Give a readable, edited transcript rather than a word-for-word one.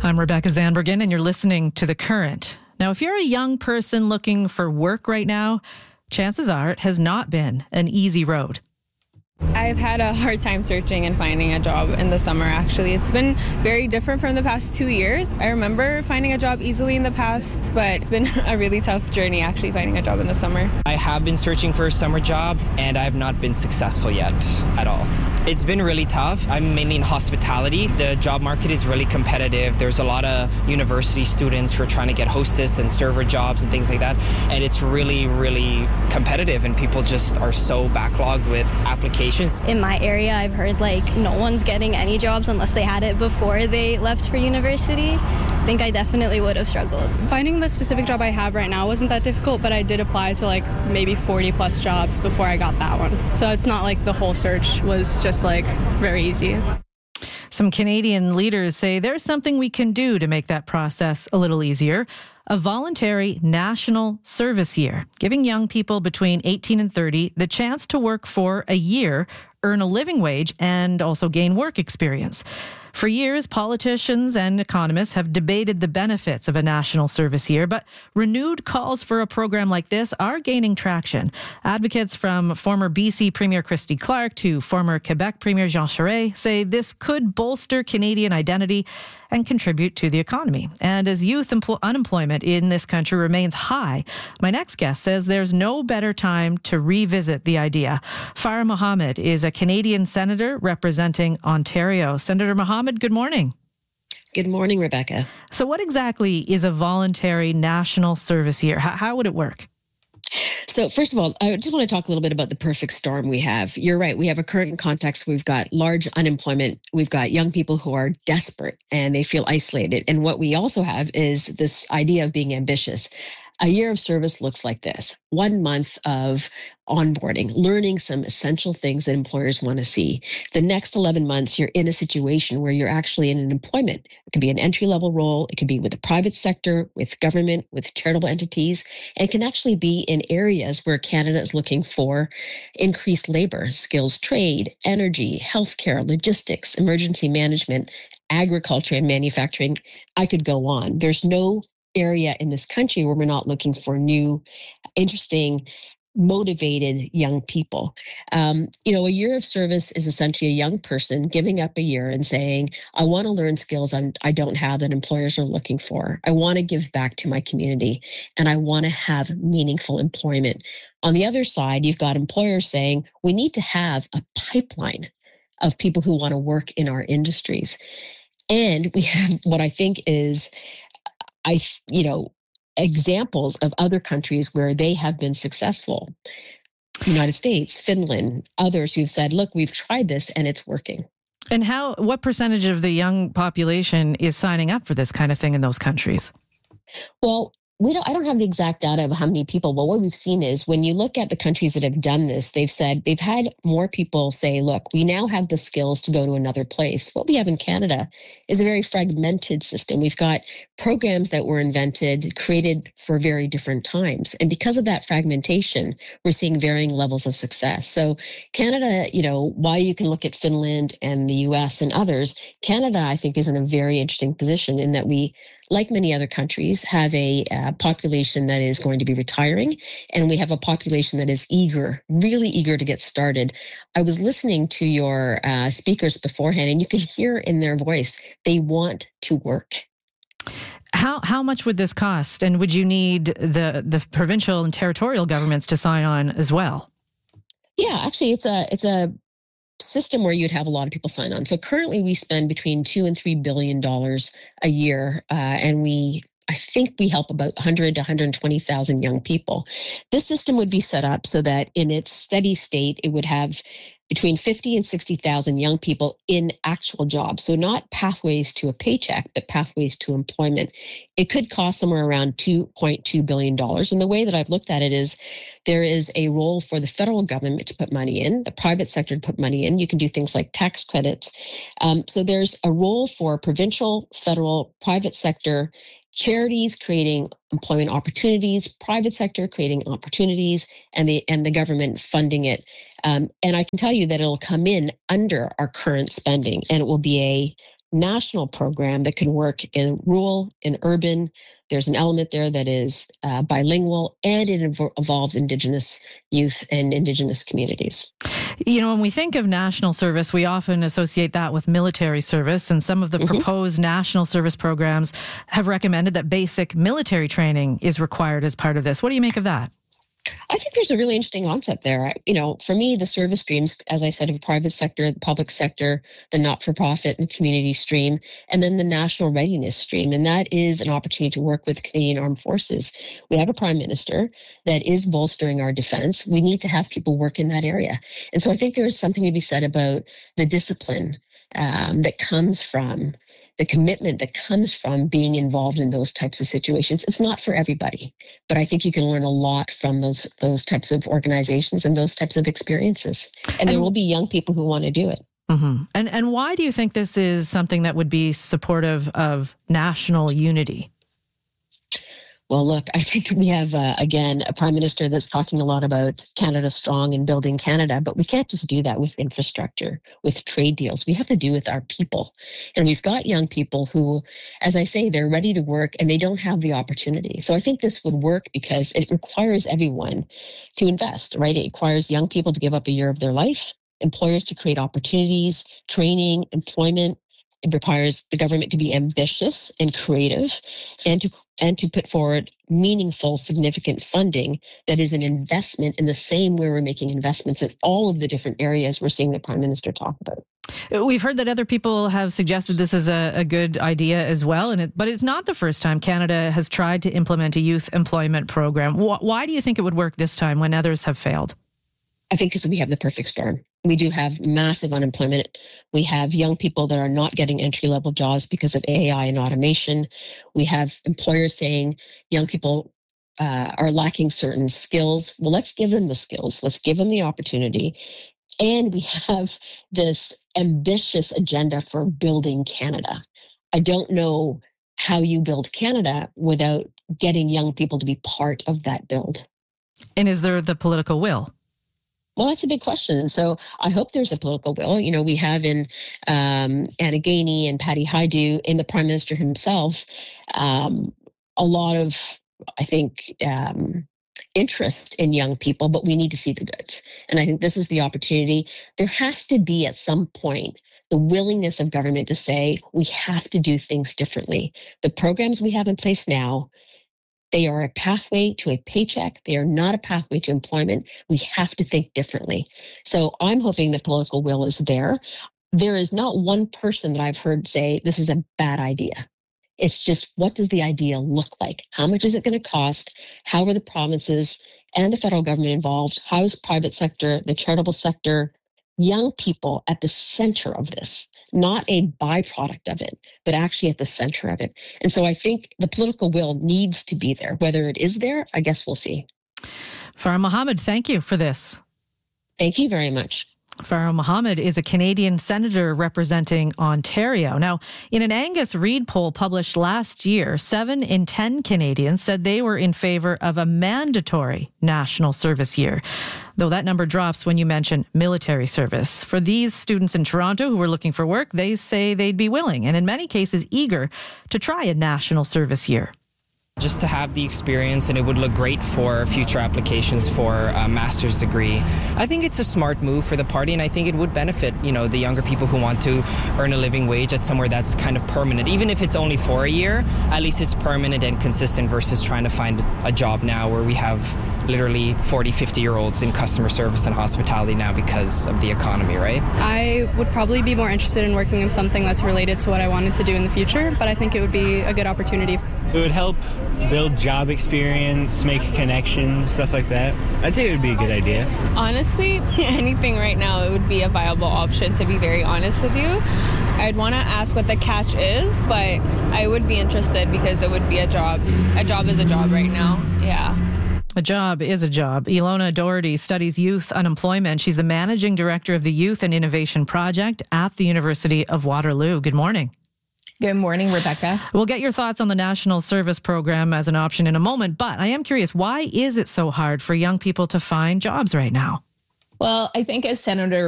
I'm Rebecca Zandbergen, and you're listening to The Current. Now, if you're a young person looking for work right now, chances are it has not been an easy road. I've had a hard time searching and finding a job in the summer, actually. It's been very different from the past 2 years. I remember finding a job easily in the past, but it's been a really tough journey, actually, finding a job in the summer. I have been searching for a summer job, and I have not been successful yet at all. It's been really tough. I'm mainly in hospitality. The job market is really competitive. There's a lot of university students who are trying to get hostess and server jobs and things like that, and it's really, really competitive, and people just are so backlogged with applications. In my area, I've heard no one's getting any jobs unless they had it before they left for university. I think I definitely would have struggled. Finding the specific job I have right now wasn't that difficult, but I did apply to maybe 40 plus jobs before I got that one. So it's not like the whole search was just very easy. Some Canadian leaders say there's something we can do to make that process a little easier. A voluntary national service year, giving young people between 18 and 30 the chance to work for a year, earn a living wage, and also gain work experience. For years, politicians and economists have debated the benefits of a national service year, but renewed calls for a program like this are gaining traction. Advocates from former BC Premier Christy Clark to former Quebec Premier Jean Charest say this could bolster Canadian identity and contribute to the economy. And as youth unemployment in this country remains high, my next guest says there's no better time to revisit the idea. Farah Mohammed is a Canadian senator representing Ontario. Senator Mohammed, good morning. Good morning, Rebecca. So what exactly is a voluntary national service year? How would it work? So first of all, I just want to talk a little bit about the perfect storm we have. You're right. We have a current context. We've got large unemployment. We've got young people who are desperate and they feel isolated. And what we also have is this idea of being ambitious. A year of service looks like this: 1 month of onboarding, learning some essential things that employers want to see. The next 11 months, you're in a situation where you're actually in an employment. It could be an entry-level role. It could be with the private sector, with government, with charitable entities. And it can actually be in areas where Canada is looking for increased labor, skills trade, energy, healthcare, logistics, emergency management, agriculture, and manufacturing. I could go on. There's no area in this country where we're not looking for new, interesting, motivated young people. A year of service is essentially a young person giving up a year and saying, I want to learn skills I don't have that employers are looking for. I want to give back to my community, and I want to have meaningful employment. On the other side, you've got employers saying, we need to have a pipeline of people who want to work in our industries. And we have what I think is examples of other countries where they have been successful. United States, Finland, others who've said, look, we've tried this and it's working. And what percentage of the young population is signing up for this kind of thing in those countries? Well, I don't have the exact data of how many people, but what we've seen is when you look at the countries that have done this, they've said they've had more people say, look, we now have the skills to go to another place. What we have in Canada is a very fragmented system. We've got programs that were invented, created for very different times. And because of that fragmentation, we're seeing varying levels of success. So Canada, while you can look at Finland and the US and others, Canada, I think, is in a very interesting position in that we, like many other countries, have a population that is going to be retiring, and we have a population that is really eager to get started. I was listening to your speakers beforehand, and you could hear in their voice, they want to work. How much would this cost? And would you need the provincial and territorial governments to sign on as well? Yeah, actually, it's a system where you'd have a lot of people sign on. So currently we spend between $2 and $3 billion a year, and I think we help about 100 to 120,000 young people. This system would be set up so that in its steady state, it would have between 50 and 60,000 young people in actual jobs. So not pathways to a paycheck, but pathways to employment. It could cost somewhere around $2.2 billion. And the way that I've looked at it is there is a role for the federal government to put money in, the private sector to put money in. You can do things like tax credits. So there's a role for provincial, federal, private sector, charities creating employment opportunities, private sector creating opportunities, and the government funding it. And I can tell you that it'll come in under our current spending, and it will be a national program that can work in rural, in urban. There's an element there that is bilingual, and it involves Indigenous youth and Indigenous communities. You know, when we think of national service, we often associate that with military service, and some of the proposed national service programs have recommended that basic military training is required as part of this. What do you make of that? I think there's a really interesting concept there. You know, for me, the service streams, as I said, of the private sector, the public sector, the not-for-profit, and the community stream, and then the national readiness stream. And that is an opportunity to work with Canadian Armed Forces. We have a prime minister that is bolstering our defense. We need to have people work in that area. And so I think there is something to be said about the discipline that comes from the commitment that comes from being involved in those types of situations. It's not for everybody, but I think you can learn a lot from those types of organizations and those types of experiences. And there will be young people who want to do it. Mm-hmm. And why do you think this is something that would be supportive of national unity? Well, look, I think we have, again, a prime minister that's talking a lot about Canada Strong and building Canada, but we can't just do that with infrastructure, with trade deals. We have to do with our people. And we've got young people who, as I say, they're ready to work and they don't have the opportunity. So I think this would work because it requires everyone to invest, right? It requires young people to give up a year of their life, employers to create opportunities, training, employment. It requires the government to be ambitious and creative and to put forward meaningful, significant funding that is an investment in the same way we're making investments in all of the different areas we're seeing the Prime Minister talk about. We've heard that other people have suggested this is a good idea as well, but it's not the first time Canada has tried to implement a youth employment program. Why do you think it would work this time when others have failed? I think because we have the perfect storm. We do have massive unemployment. We have young people that are not getting entry-level jobs because of AI and automation. We have employers saying young people are lacking certain skills. Well, let's give them the skills. Let's give them the opportunity. And we have this ambitious agenda for building Canada. I don't know how you build Canada without getting young people to be part of that build. And is there the political will? Well, that's a big question. So I hope there's a political will. You know, we have in Anna Gainey and Patty Hajdu and the Prime Minister himself a lot of, I think, interest in young people, but we need to see the goods. And I think this is the opportunity. There has to be at some point the willingness of government to say we have to do things differently. The programs we have in place now, they are a pathway to a paycheck. They are not a pathway to employment. We have to think differently. So I'm hoping the political will is there. There is not one person that I've heard say this is a bad idea. It's just, what does the idea look like? How much is it going to cost? How are the provinces and the federal government involved? How is private sector, the charitable sector, young people at the center of this, not a byproduct of it, but actually at the center of it. And so I think the political will needs to be there. Whether it is there, I guess we'll see. Farah Mohammed, thank you for this. Thank you very much. Farah Mohammed is a Canadian senator representing Ontario. Now, in an Angus Reid poll published last year, 7 in 10 Canadians said they were in favor of a mandatory national service year, though that number drops when you mention military service. For these students in Toronto who were looking for work, they say they'd be willing and in many cases eager to try a national service year. Just to have the experience, and it would look great for future applications for a master's degree. I think it's a smart move for the party, and I think it would benefit, the younger people who want to earn a living wage at somewhere that's kind of permanent. Even if it's only for a year, at least it's permanent and consistent versus trying to find a job now where we have literally 40, 50-year-olds in customer service and hospitality now because of the economy, right? I would probably be more interested in working in something that's related to what I wanted to do in the future, but I think it would be a good opportunity. It would help build job experience, make connections, stuff like that. I'd say it would be a good idea. Honestly, anything right now, it would be a viable option, to be very honest with you. I'd want to ask what the catch is, but I would be interested because it would be a job. A job is a job right now, yeah. A job is a job. Ilona Doherty studies youth unemployment. She's the managing director of the Youth and Innovation Project at the University of Waterloo. Good morning. Good morning, Rebecca. We'll get your thoughts on the National Service Program as an option in a moment, but I am curious, why is it so hard for young people to find jobs right now? Well, I think as Senator